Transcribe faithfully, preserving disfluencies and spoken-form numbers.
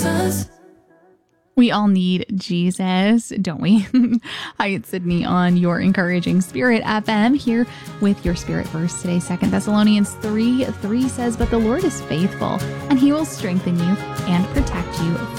Jesus. We all need Jesus, don't we? Hi, it's Sydney on your Encouraging Spirit F M here with your Spirit verse today. Second Thessalonians three three says, "But the Lord is faithful, and he will strengthen you and protect you